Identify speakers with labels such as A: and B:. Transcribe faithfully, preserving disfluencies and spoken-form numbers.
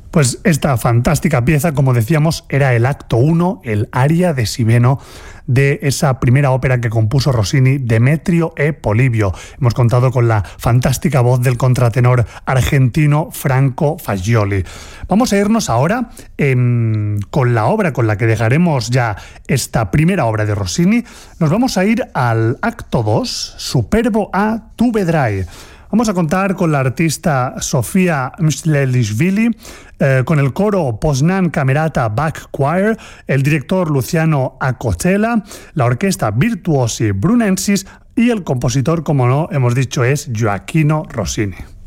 A: Pues esta fantástica pieza, como decíamos, era el acto uno, el aria de Sibeno, de esa primera ópera que compuso Rossini, Demetrio e Polibio. Hemos contado con la fantástica voz del contratenor argentino Franco Fagioli. Vamos a irnos ahora eh, con la obra con la que dejaremos ya esta primera obra de Rossini. Nos vamos a ir al acto dos, Superbo a Tu vedrai. Vamos a contar con la artista Sofia Mstelishvili, eh, con el coro Poznan Camerata Bach Choir, el director Luciano Acocella, la orquesta Virtuosi Brunensis y el compositor, como no hemos dicho, es Gioacchino Rossini.